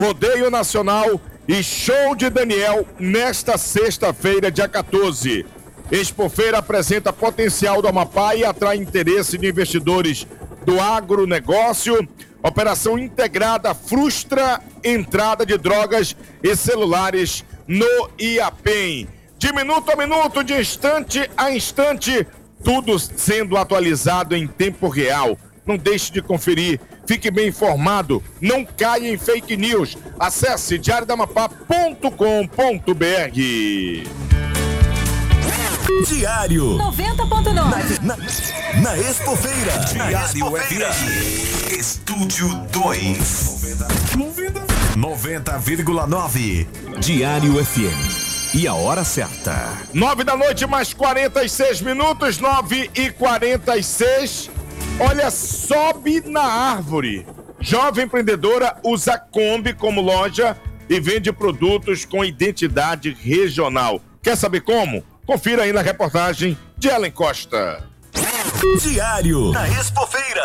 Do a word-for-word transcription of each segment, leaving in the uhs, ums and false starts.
Rodeio Nacional e Show de Daniel nesta sexta-feira, dia quatorze. Expofeira apresenta potencial do Amapá e atrai interesse de investidores do agronegócio. Operação integrada frustra entrada de drogas e celulares no IAPEM. De minuto a minuto, de instante a instante, tudo sendo atualizado em tempo real. Não deixe de conferir, fique bem informado, não caia em fake news. Acesse diário da amapá ponto com ponto b r. Diário noventa ponto nove. Na, na, na Expofeira. Diário F M. Estúdio dois. noventa vírgula nove. Diário F M. E a hora certa. Nove da noite, mais quarenta e seis minutos, nove e quarenta e seis. Olha, sobe na árvore. Jovem empreendedora usa Kombi como loja e vende produtos com identidade regional. Quer saber como? Confira aí na reportagem de Ellen Costa. Diário da Expofeira.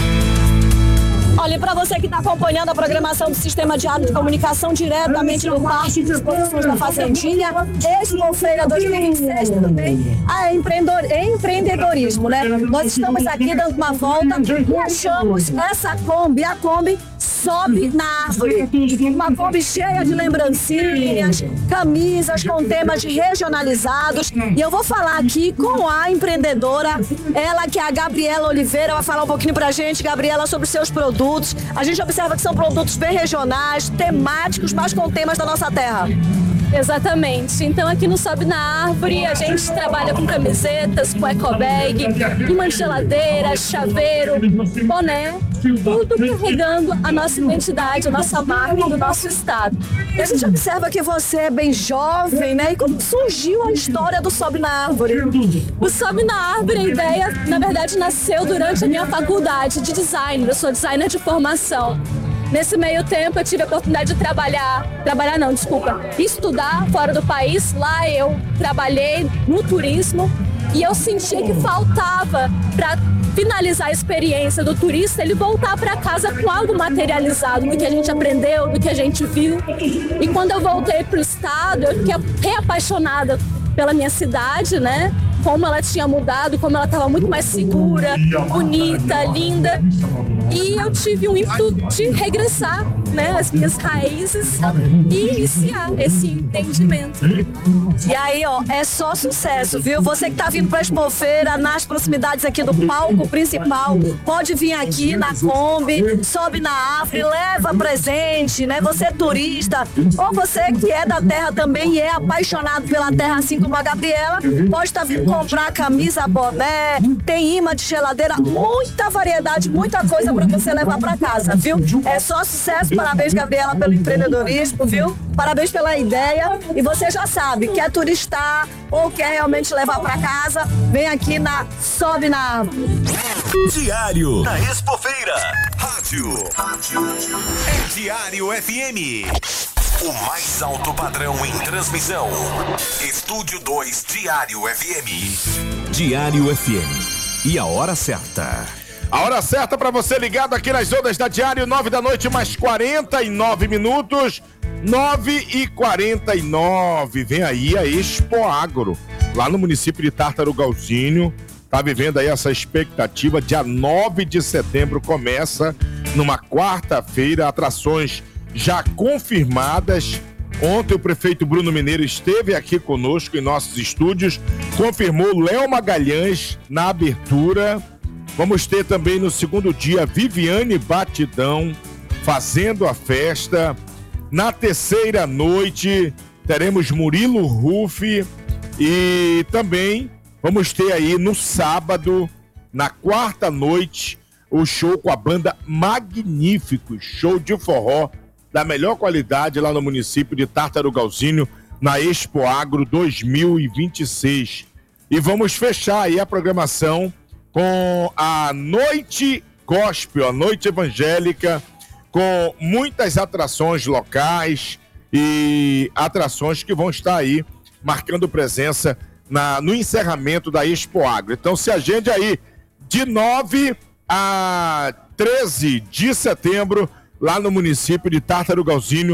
Olha, para você que está acompanhando a programação do Sistema Diário de Comunicação diretamente do Parque de Exposições da Fazendinha, Expofeira dois mil e vinte e seis também, a empreendedorismo, né? Nós estamos aqui dando uma volta e achamos essa Kombi, a Kombi sobe na árvore. Uma Kombi cheia de lembrancinhas, camisas com temas regionalizados. E eu vou falar aqui com a empreendedora, ela que é a Gabriela Oliveira, vai falar um pouquinho pra gente, Gabriela, sobre seus produtos. A gente observa que são produtos bem regionais, temáticos, mas com temas da nossa terra. Exatamente. Então aqui no Sobe na Árvore a gente trabalha com camisetas, com ecobag, imã de geladeira, chaveiro, boné, tudo carregando a nossa identidade, a nossa marca do nosso estado. E a gente observa que você é bem jovem, né? E como surgiu a história do Sobe na Árvore? O Sobe na Árvore, a ideia, na verdade, nasceu durante a minha faculdade de design. Eu sou designer de formação. Nesse meio tempo eu tive a oportunidade de trabalhar, trabalhar não, desculpa, estudar fora do país. Lá eu trabalhei no turismo e eu sentia que faltava para finalizar a experiência do turista, ele voltar para casa com algo materializado, do que a gente aprendeu, do que a gente viu. E quando eu voltei para o estado, eu fiquei reapaixonada pela minha cidade, né? Como ela tinha mudado, como ela estava muito mais segura, bonita, linda. E eu tive um ímpeto de regressar, né, às minhas raízes e iniciar esse entendimento. E aí, ó, é só sucesso, viu? Você que tá vindo pra Expofeira, nas proximidades aqui do palco principal, pode vir aqui na Kombi, sobe na árvore, leva presente, né? Você é turista, ou você que é da terra também e é apaixonado pela terra, assim como a Gabriela, pode estar vindo comprar camisa, boné, tem imã de geladeira, muita variedade, muita coisa pra você levar pra casa, viu? É só sucesso, parabéns, Gabriela, pelo empreendedorismo, viu? Parabéns pela ideia. E você já sabe, quer turistar ou quer realmente levar pra casa, vem aqui na Sobe na Árvore. Diário da Expofeira. Rádio. É Diário F M. O mais alto padrão em transmissão. Estúdio dois Diário F M. Diário F M. E a hora certa. A hora certa para você ligado aqui nas ondas da Diário, nove da noite, mais quarenta e nove minutos, nove e quarenta e nove. Vem aí a Expo Agro, lá no município de Tartarugalzinho. Tá vivendo aí essa expectativa. Dia nove de setembro começa, numa quarta-feira, atrações já confirmadas. Ontem o prefeito Bruno Mineiro esteve aqui conosco em nossos estúdios, confirmou Léo Magalhães na abertura. Vamos ter também no segundo dia Viviane Batidão fazendo a festa. Na terceira noite teremos Murilo Rufi e também vamos ter aí no sábado, na quarta noite, o show com a banda Magníficos, show de forró da melhor qualidade lá no município de Tartarugalzinho, na Expo Agro dois mil e vinte e seis. E vamos fechar aí a programação com a Noite Gospel, a Noite Evangélica, com muitas atrações locais e atrações que vão estar aí marcando presença na, no encerramento da Expo Agro. Então se agende aí de nove a treze de setembro, lá no município de Tartarugalzinho,